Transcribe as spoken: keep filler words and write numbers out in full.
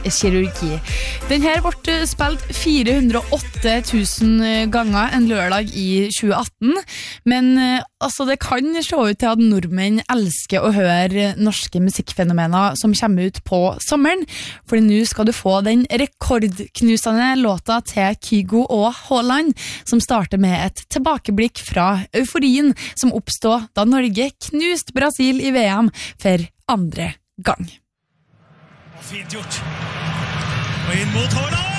kirurgi. Den her ble spilt fire hundre og åtte tusen ganger en lørdag i tjue atten, men altså, det kan se ut til at nordmenn elsker å høre norske musikkfenomener som kommer ut på sommeren, for nå skal du få den rekordknusende låta til Kygo og Haaland, som starter med et tilbakeblikk fra euforien som oppstod da Norge knust Brasil i V M for andre gang. Fint gjort. Og inn mot Haaland!